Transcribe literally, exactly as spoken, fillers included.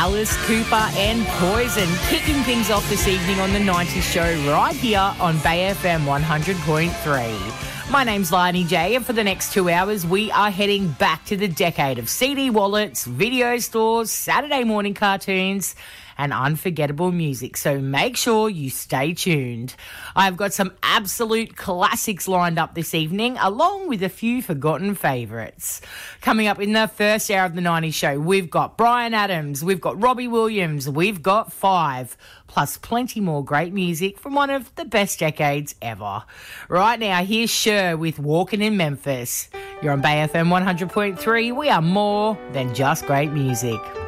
Alice Cooper and Poison, kicking things off this evening on the nineties show right here on Bay F M one hundred point three. My name's Lani J, and for the next two hours, we are heading back to the decade of C D wallets, video stores, Saturday morning cartoons, and unforgettable music, so make sure you stay tuned. I've got some absolute classics lined up this evening, along with a few forgotten favourites. Coming up in the first hour of the nineties show, we've got Bryan Adams, we've got Robbie Williams, we've got Five, plus plenty more great music from one of the best decades ever. Right now, here's Cher with Walking in Memphis. You're on Bay F M one hundred point three. We are more than just great music.